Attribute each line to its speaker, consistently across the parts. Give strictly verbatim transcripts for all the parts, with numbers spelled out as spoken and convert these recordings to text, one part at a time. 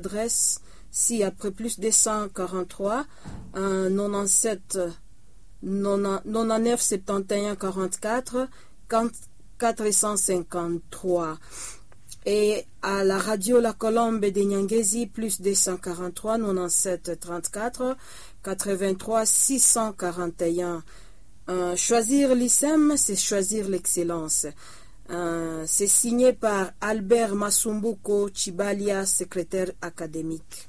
Speaker 1: l'adresse si après plus deux cent quarante-trois, euh, quatre-vingt-dix-sept, quatre-vingt-dix-neuf, soixante et un, quarante-quatre, quatre cent cinquante-trois. Et à la radio La Colombe de Nyangezi, plus deux cent quarante-trois, quatre-vingt-dix-sept, trente-quatre, quatre-vingt-trois, six cent quarante et un. Euh, choisir l'I S E M, c'est choisir l'excellence. Euh, c'est signé par Albert Masumbuko Chibalia, secrétaire académique.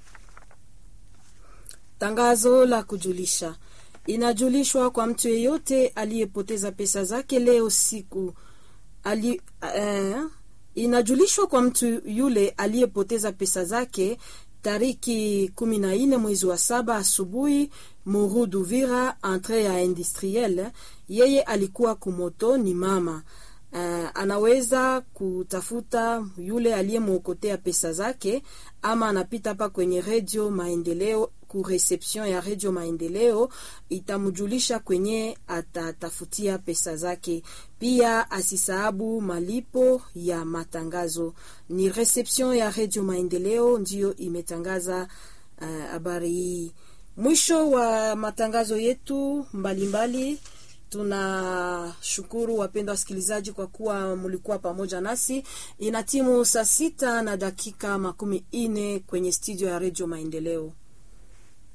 Speaker 1: Tangazo la kujulisha. Inajulishwa kwa mtu yeyote aliyepoteza pesa zake leo siku ali, eh, inajulishwa kwa mtu yule aliyepoteza pesa zake tariki kumi na nne mwezi wa saba asubuhi Muru Duvira entre ya industriel. Yeye alikuwa kumoto ni mama. Uh, anaweza kutafuta yule aliyemwokotea pesa zake, ama anapita hapa kwenye Radio Maendeleo ku reception ya Radio Maendeleo, itamjulisha kwenye atatafutia pesa zake. Pia asisahabu malipo ya matangazo. Ni reception ya Radio Maendeleo ndio imetangaza habari uh, hii. Mwisho wa matangazo yetu mbalimbali mbali. Tunashukuru wapendwa wasikilizaji kwa kuwa mlikuwa pamoja nasi. Inatimu saa sita na dakika makumi ine kwenye studio ya Radio Maendeleo.